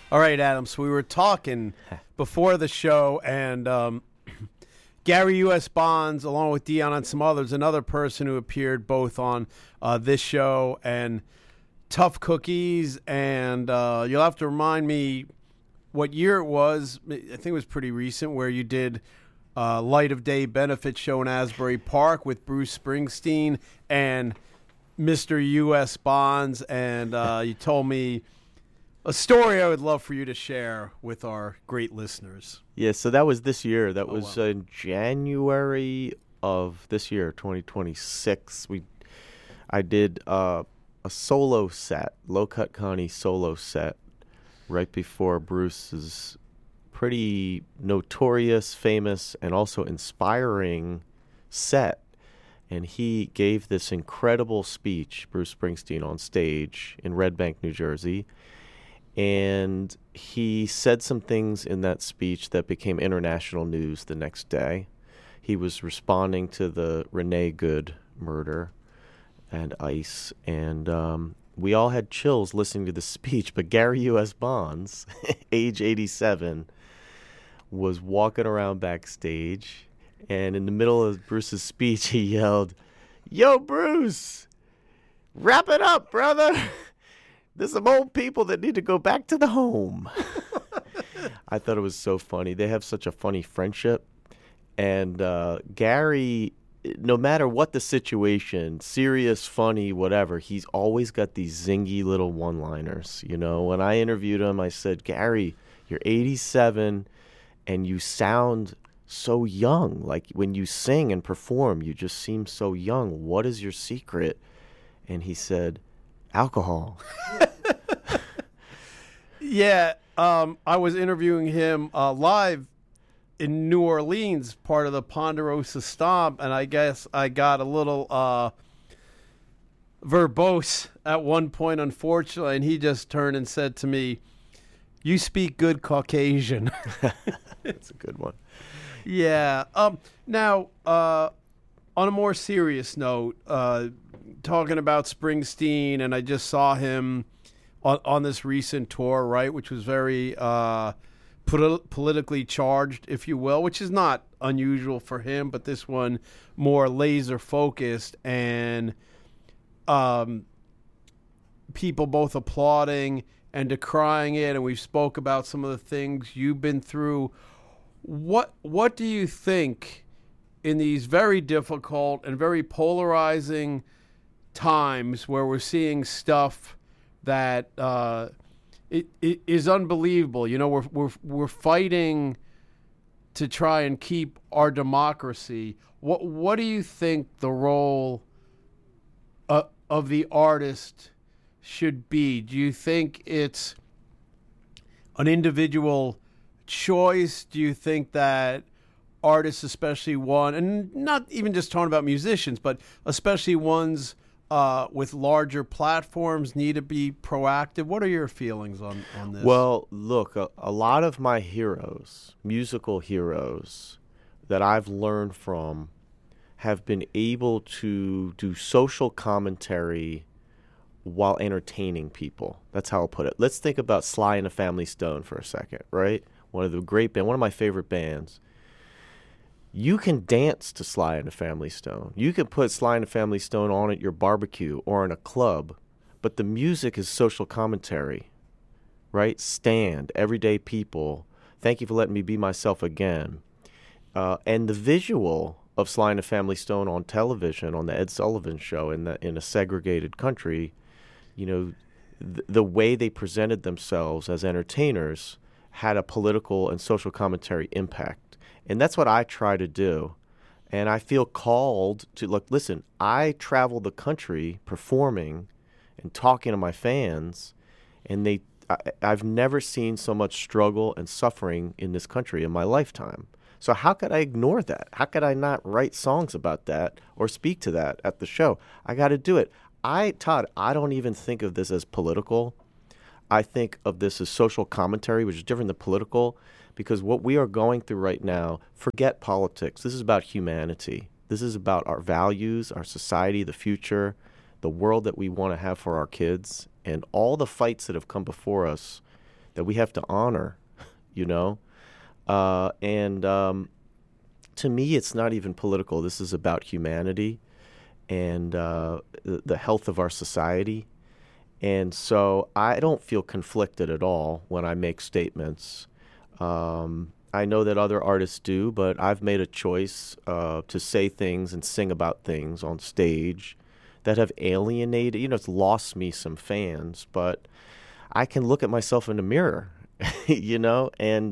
All right, Adam. So we were talking before the show, and Gary U.S. Bonds, along with Dion and some others, another person who appeared both on this show and Tough Cookies. And you'll have to remind me what year it was. I think it was pretty recent, where you did Light of Day benefit show in Asbury Park with Bruce Springsteen and Mr. U.S. Bonds. And you told me a story I would love for you to share with our great listeners. Yeah, so that was this year. That was in January of this year, 2026. I did a solo set, Low Cut Connie solo set, right before Bruce's pretty notorious, famous, and also inspiring set. And he gave this incredible speech, Bruce Springsteen, on stage in Red Bank, New Jersey. And he said some things in that speech that became international news the next day. He was responding to the Renee Good murder and ICE. And we all had chills listening to the speech. But Gary U.S. Bonds, age 87, was walking around backstage. And in the middle of Bruce's speech, he yelled, "Yo, Bruce, wrap it up, brother. There's some old people that need to go back to the home." I thought it was so funny. They have such a funny friendship. And Gary, no matter what the situation, serious, funny, whatever, he's always got these zingy little one-liners. You know, when I interviewed him, I said, "Gary, you're 87 and you sound so young. Like when you sing and perform, you just seem so young. What is your secret?" And he said, "Alcohol." Yeah, I was interviewing him live in New Orleans, part of the Ponderosa Stomp, and I guess I got a little verbose at one point, unfortunately, and he just turned and said to me, "You speak good Caucasian." That's a good one. Yeah. Now, on a more serious note, talking about Springsteen, and I just saw him on this recent tour, right, which was very politically charged, if you will, which is not unusual for him, but this one more laser focused, and people both applauding and decrying it, and we've spoke about some of the things you've been through. What do you think in these very difficult and very polarizing times where we're seeing stuff that it is unbelievable? You know, we're fighting to try and keep our democracy. What do you think the role of the artist should be? Do you think it's an individual choice? Do you think that artists, especially one, and not even just talking about musicians, but especially ones with larger platforms, need to be proactive? What are your feelings on this? Well, look, a lot of my heroes, musical heroes that I've learned from, have been able to do social commentary while entertaining people. That's how I'll put it. Let's think about Sly and the Family Stone for a second, right? One of my favorite bands. You can dance to Sly and the Family Stone. You can put Sly and the Family Stone on at your barbecue or in a club, but the music is social commentary, right? Stand, Everyday People, Thank You for Letting Me Be Myself Again. And the visual of Sly and the Family Stone on television, on the Ed Sullivan Show in a segregated country, you know, the way they presented themselves as entertainers had a political and social commentary impact. And that's what I try to do. And I feel called to, look, listen, I travel the country performing and talking to my fans, and I've never seen so much struggle and suffering in this country in my lifetime. So how could I ignore that? How could I not write songs about that or speak to that at the show? I got to do it. Todd, I don't even think of this as political. I think of this as social commentary, which is different than political, because what we are going through right now, forget politics. This is about humanity. This is about our values, our society, the future, the world that we want to have for our kids, and all the fights that have come before us that we have to honor, you know? And to me, it's not even political. This is about humanity and the health of our society. And so I don't feel conflicted at all when I make statements. I know that other artists do, but I've made a choice to say things and sing about things on stage that have alienated, it's lost me some fans, but I can look at myself in the mirror, and,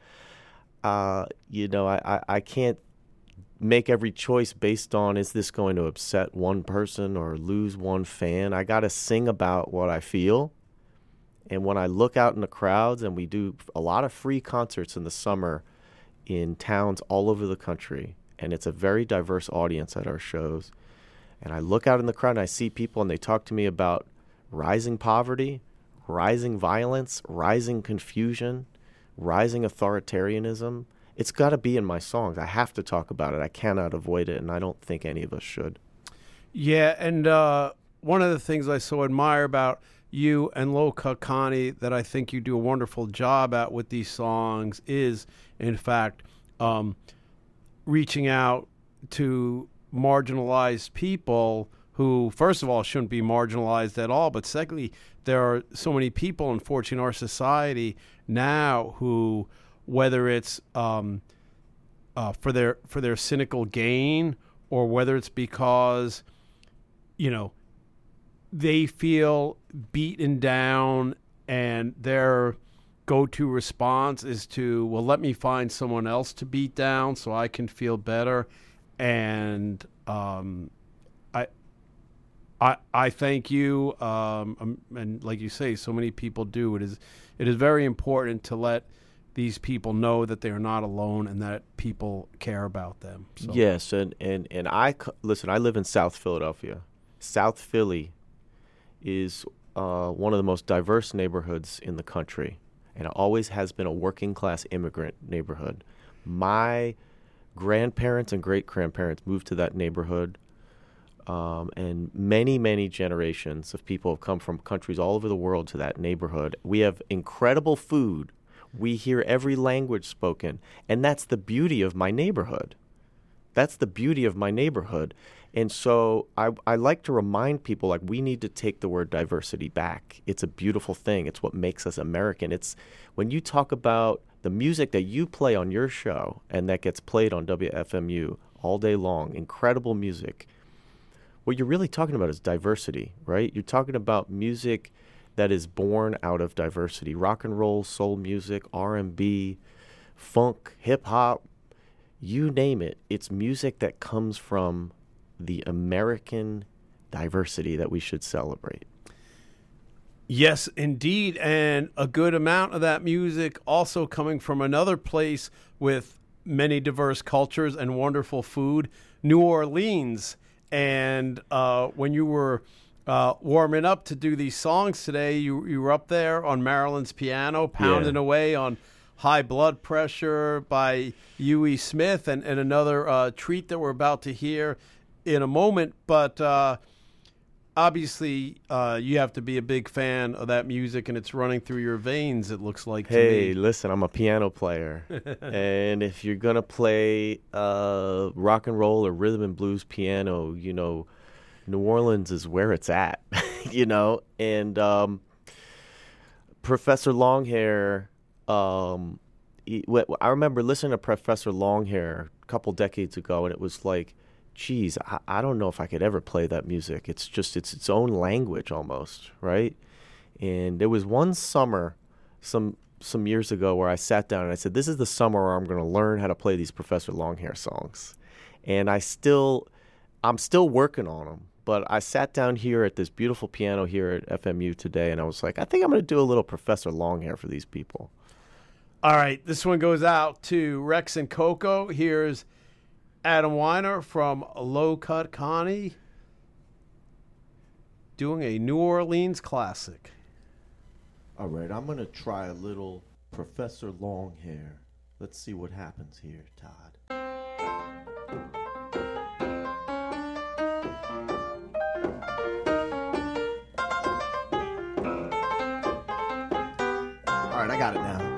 I can't make every choice based on, is this going to upset one person or lose one fan? I got to sing about what I feel. And when I look out in the crowds, and we do a lot of free concerts in the summer in towns all over the country, and it's a very diverse audience at our shows, and I look out in the crowd and I see people and they talk to me about rising poverty, rising violence, rising confusion, rising authoritarianism. It's got to be in my songs. I have to talk about it. I cannot avoid it, and I don't think any of us should. Yeah, and one of the things I so admire about you and Low Cut Connie that I think you do a wonderful job at with these songs is, in fact, reaching out to marginalized people who, first of all, shouldn't be marginalized at all, but secondly, there are so many people, unfortunately, in our society now who, whether it's for their cynical gain or whether it's because, they feel beaten down and their go-to response is to, well, let me find someone else to beat down so I can feel better. And I thank you. And like you say, so many people do. It is very important to let these people know that they are not alone and that people care about them. So. Yes, and listen, I live in South Philadelphia. South Philly is one of the most diverse neighborhoods in the country, and it always has been a working-class immigrant neighborhood. My grandparents and great-grandparents moved to that neighborhood, and many, many generations of people have come from countries all over the world to that neighborhood. We have incredible food. We hear every language spoken, and that's the beauty of my neighborhood. That's the beauty of my neighborhood. And so I like to remind people, like, we need to take the word diversity back. It's a beautiful thing. It's what makes us American. It's when you talk about the music that you play on your show and that gets played on WFMU all day long, incredible music. What you're really talking about is diversity, right? You're talking about music that is born out of diversity. Rock and roll, soul music, R&B, funk, hip hop, you name it. It's music that comes from the American diversity that we should celebrate. Yes, indeed. And a good amount of that music also coming from another place with many diverse cultures and wonderful food, New Orleans. And when you were warming up to do these songs today, you were up there on Marilyn's piano, pounding away on High Blood Pressure by Huey Smith and another treat that we're about to hear in a moment. But obviously, you have to be a big fan of that music, and it's running through your veins, it looks like to me. Hey, listen, I'm a piano player. And if you're going to play rock and roll or rhythm and blues piano, New Orleans is where it's at, And Professor Longhair, I remember listening to Professor Longhair a couple decades ago, and it was like, geez, I don't know if I could ever play that music. It's its own language almost, right? And there was one summer some years ago where I sat down and I said, this is the summer where I'm going to learn how to play these Professor Longhair songs. And I'm still working on them. But I sat down here at this beautiful piano here at FMU today, and I was like, I think I'm going to do a little Professor Longhair for these people. All right, this one goes out to Rex and Coco. Here's Adam Weiner from Low Cut Connie doing a New Orleans classic. All right, I'm going to try a little Professor Longhair. Let's see what happens here, Todd. right, I got it now.